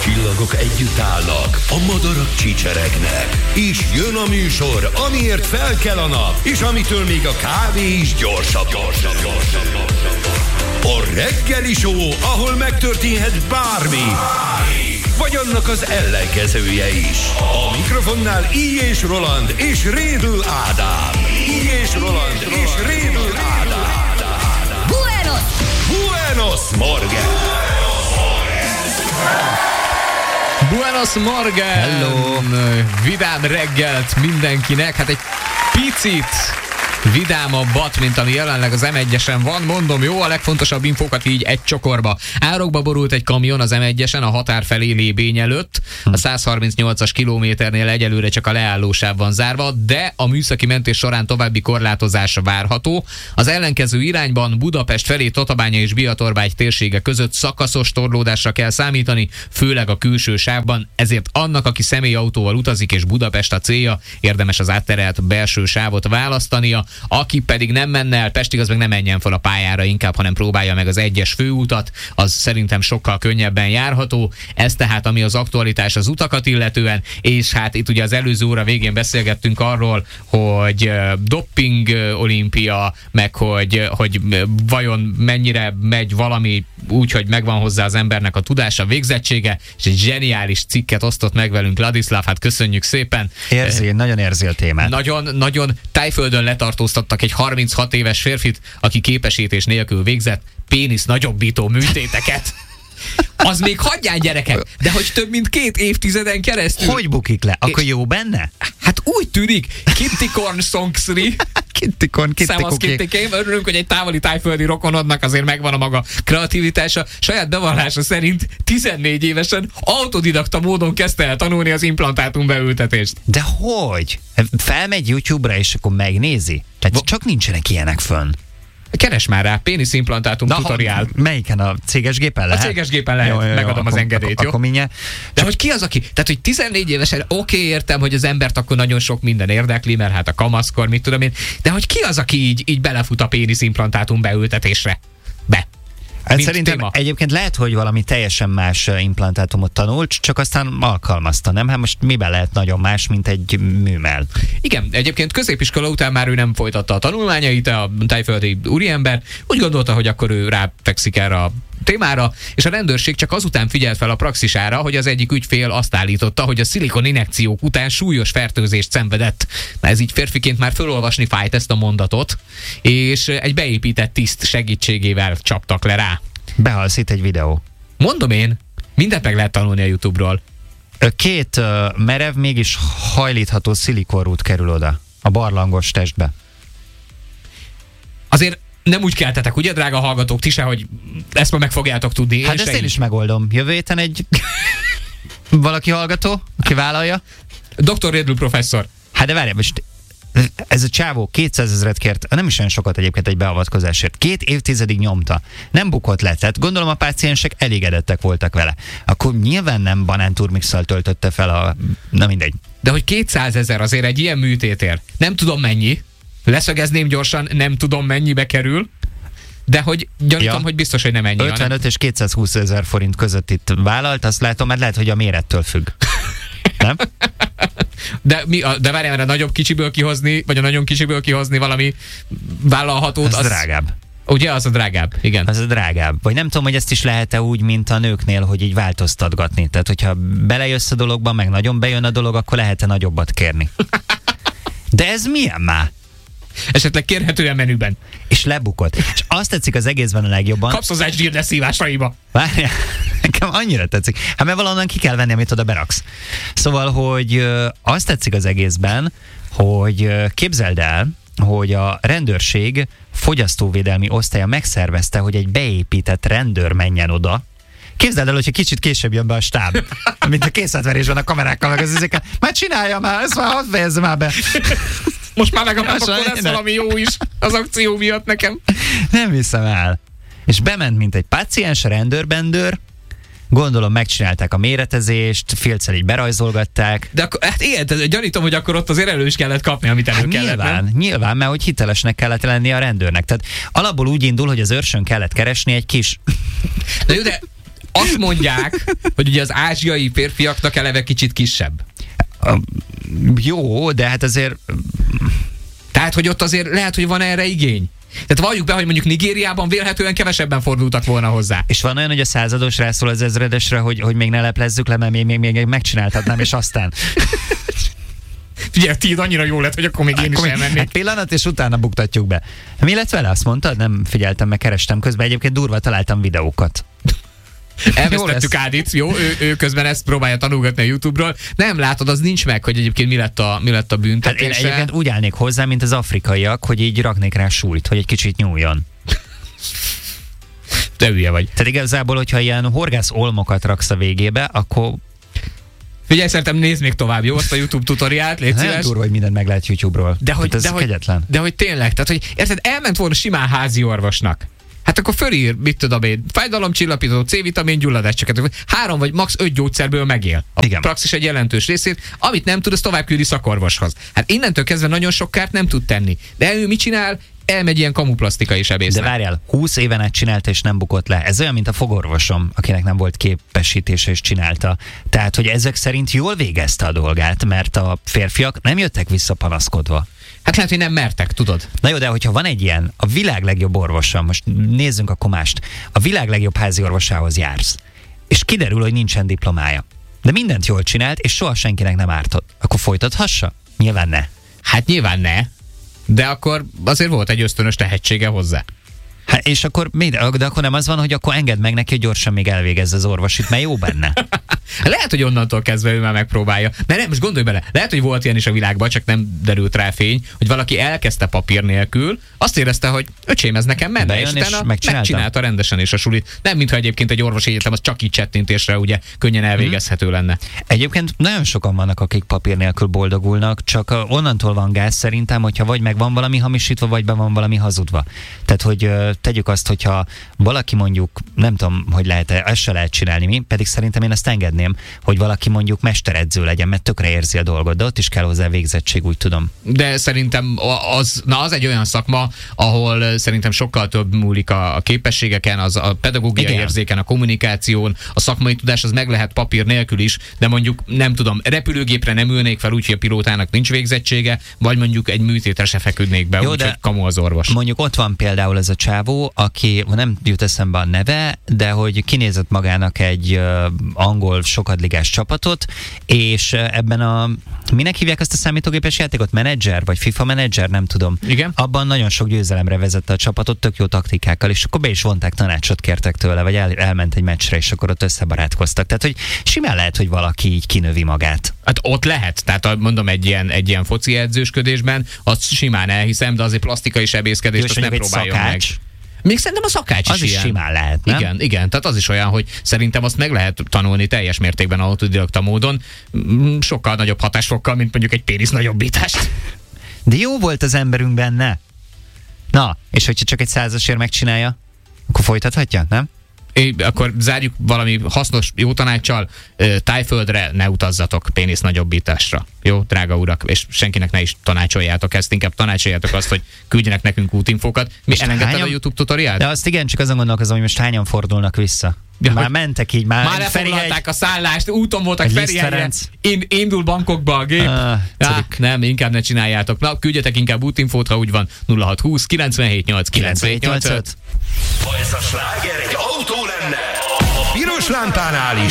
csillagok együtt állnak, a madarak csicseregnek, és jön a műsor, amiért fel kell a nap, és amitől még a kávé is gyorsabb. A Reggeli Show, ahol megtörténhet bármi, vagy annak az ellenkezője is. A mikrofonnál Illyés Roland és Rédl Ádám. Illyés Roland és Rédl Ádám. Buenos Morgen! Buenos Morgen! Hello! Vidám reggelt mindenkinek. Hát egy picit vidámabbat, mint ami jelenleg az M1-esen van. Mondom, jó, a legfontosabb infókat így egy csokorba. Árokba borult egy kamion az M1-esen a határ felé Lébény előtt. A 138-as kilométernél egyelőre csak a leállósáv van zárva, de a műszaki mentés során további korlátozás várható. Az ellenkező irányban Budapest felé Tatabánya és Biatorvágy térsége között szakaszos torlódásra kell számítani, főleg a külső sávban, ezért annak, aki személyautóval utazik és Budapest a célja, érdemes az átterelt belső sávot választania. Aki pedig nem menne el Pestig, az meg nem menjen fel a pályára inkább, hanem próbálja meg az 1-es főutat, az szerintem sokkal könnyebben járható. Ez tehát, ami az aktualitás az utakat illetően, és hát itt ugye az előző óra végén beszélgettünk arról, hogy dopping olimpia, meg hogy vajon mennyire megy valami úgy, hogy megvan hozzá az embernek a tudása, végzettsége, és egy zseniális cikket osztott meg velünk Ladislav, hát köszönjük szépen. Nagyon érzi a témát. Nagyon Tájföldön letartóztattak egy 36 éves férfit, aki képesítés nélkül végzett pénisz nagyobbító műtéteket. Az még hagyján, gyerekek, de hogy több mint 2 évtizeden keresztül. Hogy bukik le? Akkor jó benne? Hát úgy tűnik. Kittikorn Songsri. Szávasz Kittikém. Örülünk, hogy egy távoli tájföldi rokonodnak azért megvan a maga kreativitása. Saját bevallása szerint 14 évesen autodidakta módon kezdte el tanulni az implantátum beültetést. De hogy? Felmegy YouTube-ra és akkor megnézi? Tehát csak nincsenek ilyenek fönn. Keres már rá, péniszimplantátum tutoriál. Melyiken? A céges gépen lehet? A céges gépen lehet, jó, megadom az engedélyt, jó? De hogy ki az, aki? Tehát, hogy 14 évesen, oké, értem, hogy az embert akkor nagyon sok minden érdekli, mert hát a kamaszkor, mit tudom én, de hogy ki az, aki így belefut a péniszimplantátum beültetésre? Hát szerintem egyébként lehet, hogy valami teljesen más implantátumot tanult, csak aztán alkalmazta, nem? Hát most miben lehet nagyon más, mint egy műmell? Igen, egyébként középiskola után már ő nem folytatta a tanulmányait, a tájföldi úriember úgy gondolta, hogy akkor ő ráfekszik erre a témára, és a rendőrség csak azután figyelt fel a praxisára, hogy az egyik ügyfél azt állította, hogy a szilikon injekciók után súlyos fertőzést szenvedett. Na ez így férfiként már felolvasni fájt ezt a mondatot, és egy beépített tiszt segítségével csaptak le rá. Behalsz itt egy videó. Mondom én, mindent meg lehet tanulni a YouTube-ról. 2 merev, mégis hajlítható szilikonrút kerül oda a barlangos testbe. Azért nem úgy keltetek, ugye, drága hallgatók, ti se, hogy ezt ma meg fogjátok tudni. Hát ezt én is megoldom. Jövő héten egy valaki hallgató, aki vállalja. Dr. Rédl professzor. Hát de várjál, most ez a csávó 200 000 kért, nem is olyan sokat egyébként egy beavatkozásért. 2 évtizedig nyomta. Nem bukott le, tehát gondolom a páciensek elégedettek voltak vele. Akkor nyilván nem banánturmixal töltötte fel a... Na mindegy. De hogy 200 000 azért egy ilyen műtétért. Nem tudom mennyi. Leszögezném gyorsan, nem tudom mennyibe kerül, de hogy gyanítom, hogy biztos, hogy nem ennyi. 55 és 220 000 forint között itt vállalt, azt látom, mert lehet, hogy a mérettől függ. Nem? De várjál, mert a nagyobb kicsiből kihozni, vagy a nagyon kicsiből kihozni valami vállalhatót, az drágább. Ugye, az a drágább, igen. Az a drágább. Vagy nem tudom, hogy ezt is lehet-e úgy, mint a nőknél, hogy így változtatgatni. Tehát, hogyha belejössz a dologba, meg nagyon bejön a dolog, akkor lehet-e nagyobbat kérni. De ez milyen már? Esetleg kérhetően menüben. És lebukott. És azt tetszik az egészben a legjobban. Kapsz hozzá egy zsírleszívásaiba. Várjál, nekem annyira tetszik. Hát mert valahonnan ki kell venni, amit oda beraksz. Szóval, hogy azt tetszik az egészben, hogy képzeld el, hogy a rendőrség fogyasztóvédelmi osztálya megszervezte, hogy egy beépített rendőr menjen oda. Képzeld el, hogyha kicsit később jön be a stáb, mint a készletverésben a kamerákkal, meg az izékkel. Már csinálja már, ezt már hadd fejezze már be. Most már legalább akkor lesz valami jó is az akció miatt nekem. Nem hiszem el. És bement, mint egy páciens, rendőrbendőr, gondolom megcsinálták a méretezést, félccel így berajzolgatták. De akkor, hát igen, gyanítom, hogy akkor ott azért elő is kellett kapni, amit elő kellett. Nyilván, mert hogy hitelesnek kellett lenni a rendőrnek. Tehát alapból úgy indul, hogy az őrsön kellett keresni egy kis... De jó, de Azt mondják, hogy ugye az ázsiai férfiaknak eleve kicsit kisebb. Jó, de hát azért... Tehát, hogy ott azért lehet, hogy van erre igény. Tehát valljuk be, hogy mondjuk Nigériában vélhetően kevesebben fordultak volna hozzá. És van olyan, hogy a százados rászól az ezredesre, hogy még ne leplezzük le, mert még megcsináltatnám, és aztán... Figyelj, tiéd annyira jó lett, hogy akkor még én is elmennék. Hát pillanat, és utána buktatjuk be. Mi lett vele, azt mondtad? Nem figyeltem, meg kerestem közben. Egyébként durva, találtam videókat. Elvesztettük Ádit, jó? Ő közben ezt próbálja tanulgatni a YouTube-ról. Nem látod, az nincs meg, hogy egyébként mi lett a büntetése. Hát én egyébként úgy állnék hozzá, mint az afrikaiak, hogy így raknék rá súlyt, hogy egy kicsit nyúljon. Te hülye vagy. Tehát igazából, hogyha ilyen horgász olmokat raksz a végébe, akkor... Figyelj, szerintem nézd még tovább, jó? Azt a YouTube tutoriát, légy szíves. Nagyon durva, hogy mindent meg lehet YouTube-ról. De hogy tényleg, tehát hogy érted, elment volna simán házi orvosnak. Hát akkor fölír, mit tudom én, fájdalomcsillapító, C-vitamin, gyulladáscsökkentő, 3 vagy max. 5 gyógyszerből megél. A praxis egy jelentős részét, amit nem tud, az tovább küldi szakorvoshoz. Hát innentől kezdve nagyon sok kárt nem tud tenni. De ő mit csinál? Elmegy ilyen kamuplasztikai sebésznek. De várjál, 20 éven át csinálta és nem bukott le. Ez olyan, mint a fogorvosom, akinek nem volt képesítése és csinálta. Tehát, hogy ezek szerint jól végezte a dolgát, mert a férfiak nem jöttek vissza panaszkodva. Hát lehet, hogy nem mertek, tudod. Na jó, de hogyha van egy ilyen, a világ legjobb orvosa, most nézzünk akkor mást, a világ legjobb házi orvosához jársz, és kiderül, hogy nincsen diplomája, de mindent jól csinált, és soha senkinek nem ártott, akkor folytathassa? Nyilván ne. Hát nyilván ne, de akkor azért volt egy ösztönös tehetsége hozzá. Hát és akkor, de akkor nem az van, hogy akkor engedd meg neki, hogy gyorsan még elvégezze az orvosit, mert jó benne. Lehet, hogy onnantól kezdve ő már megpróbálja. Mert nem, most gondolj bele, lehet, hogy volt ilyen is a világban, csak nem derült rá fény, hogy valaki elkezdte papír nélkül, azt érezte, hogy öcsém, ez nekem menne, és utána megcsinálta rendesen is a sulit. Nem, mintha egyébként egy orvosi egyetem az csak így csettintésre ugye könnyen elvégezhető lenne. Egyébként nagyon sokan vannak, akik papír nélkül boldogulnak, csak onnantól van gáz szerintem, hogyha vagy meg van valami hamisítva, vagy be van valami hazudva. Tehát, hogy tegyük azt, hogyha valaki mondjuk, nem tudom, hogy lehet-e, ezt se lehet csinálni mi, pedig szerintem én ezt engedném, hogy valaki mondjuk mesteredző legyen, mert tökre érzi a dolgot, de ott is kell hozzá végzettség, úgy tudom. De szerintem az egy olyan szakma, ahol szerintem sokkal több múlik a képességeken, az a pedagógiai érzéken, a kommunikáción, a szakmai tudás az meg lehet papír nélkül is, de mondjuk nem tudom, repülőgépre nem ülnék fel úgy, hogy a pilótának nincs végzettsége, vagy mondjuk egy műtétre se feküdnék be, úgy, hogy kamu az orvos. Mondjuk ott van például ez a csávó, aki nem jut eszembe a neve, de hogy kinézett magának egy angol sokadligás csapatot, és ebben minek hívják azt a számítógépes játékot? Menedzser, vagy FIFA menedzser, nem tudom. Igen. Abban nagyon sok győzelemre vezette a csapatot, tök jó taktikákkal, és akkor be is vonták, tanácsot kértek tőle, vagy elment egy meccsre, és akkor ott összebarátkoztak. Tehát, hogy simán lehet, hogy valaki így kinövi magát. Hát ott lehet, tehát mondom, egy ilyen foci edzősködésben, azt simán elhiszem, de azért plastikai sebészkedést azt nem próbáljon meg. Még szerintem a szakács az is ilyen. Simán lehet, nem? Igen, tehát az is olyan, hogy szerintem azt meg lehet tanulni teljes mértékben autodidakta módon, sokkal nagyobb hatásfokkal, mint mondjuk egy pénisz nagyobbítást. De jó volt az emberünk benne. Na, és hogyha csak egy 100-asért megcsinálja, akkor folytathatja, nem? Akkor zárjuk valami hasznos, jó tanáccsal, Tájföldre ne utazzatok pénisz nagyobbításra. Jó, drága urak, és senkinek ne is tanácsoljátok ezt, inkább tanácsoljátok azt, hogy küldjenek nekünk útinfókat. Mi elengedted a YouTube tutoriát? De azt igen, csak azon gondolkozom, hogy most hányan fordulnak vissza. Ja, már mentek így, már lefoglalták a szállást, úton voltak Ferihegyre, indul Bangkokba a gép. Nem, inkább ne csináljátok. Na, küldjetek inkább útinfót, ha úgy van, 0620 978 978. Ha ez a sláger egy autó lenne, a piros lámpánál is